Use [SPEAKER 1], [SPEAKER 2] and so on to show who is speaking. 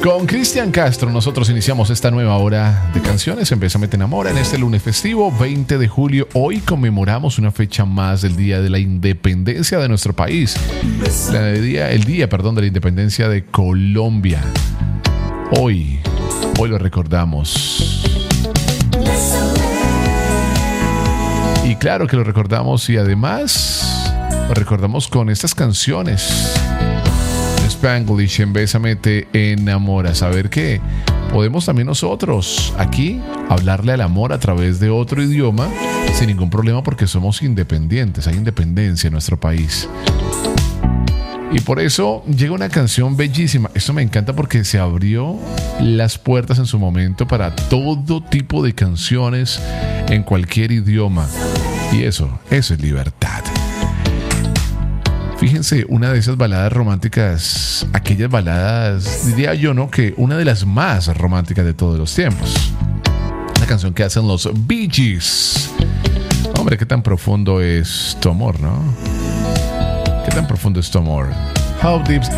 [SPEAKER 1] Con Cristian Castro nosotros iniciamos esta nueva hora de canciones en Bésame Te Enamora en este lunes festivo 20 de julio. Hoy conmemoramos una fecha más del Día de la Independencia de nuestro país. El día de la Independencia de Colombia. Hoy lo recordamos. Y claro que lo recordamos y además lo recordamos con estas canciones. Spanglish en Bésame Te Enamora. Saber que podemos también nosotros aquí hablarle al amor a través de otro idioma sin ningún problema porque somos independientes. Hay independencia en nuestro país. Y por eso llega una canción bellísima. Esto me encanta porque se abrió las puertas en su momento para todo tipo de canciones en cualquier idioma. Y eso es libertad. Fíjense, una de esas baladas románticas, aquellas baladas, diría yo, ¿no? Que una de las más románticas de todos los tiempos. Una canción que hacen los Bee Gees. Hombre, qué tan profundo es tu amor, ¿no? Qué tan profundo es tu amor. How deep